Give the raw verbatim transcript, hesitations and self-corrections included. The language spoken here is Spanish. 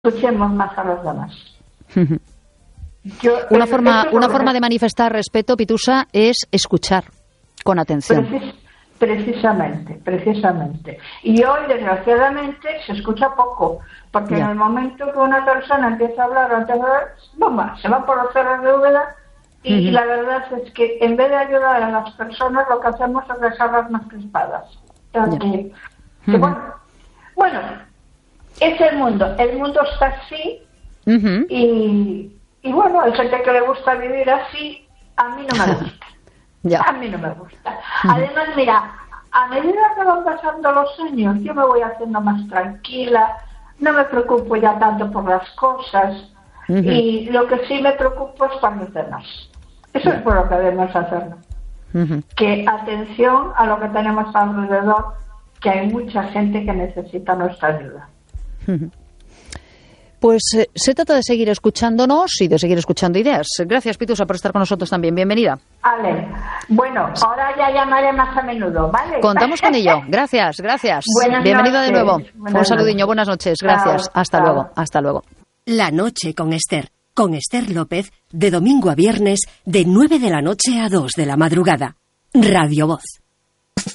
escuchemos más a los demás. Yo, una eh, forma, una forma de manifestar respeto, Pitusa, es escuchar con atención. Precis, precisamente, precisamente. Y hoy, desgraciadamente, se escucha poco, porque ya. En el momento que una persona empieza a hablar, antes de hablar, bomba, se va por los cerros de Úbeda, y uh-huh. la verdad es que en vez de ayudar a las personas, lo que hacemos es dejarlas más crispadas. Entonces, que, uh-huh. que bueno, bueno, es el mundo, el mundo está así, uh-huh. y... Y bueno, hay gente que le gusta vivir así, a mí no me gusta. Ya. A mí no me gusta. Uh-huh. Además, mira, a medida que van pasando los años, yo me voy haciendo más tranquila, no me preocupo ya tanto por las cosas, uh-huh. y lo que sí me preocupo es por los demás. Eso uh-huh. es por lo que debemos hacerlo. Uh-huh. Que atención a lo que tenemos alrededor, que hay mucha gente que necesita nuestra ayuda. Uh-huh. Pues eh, se trata de seguir escuchándonos y de seguir escuchando ideas. Gracias, Pitusa, por estar con nosotros también. Bienvenida. Vale. Bueno, ahora ya llamaré más a menudo, ¿vale? Contamos con ello. Gracias, gracias. Buenas Bienvenida noches. de nuevo. Buenas Un saludiño, buenas noches. Gracias. Chao, hasta chao. luego, hasta luego. La noche con Esther. Con Esther López, de domingo a viernes, de nueve de la noche a dos de la madrugada. Radio Voz.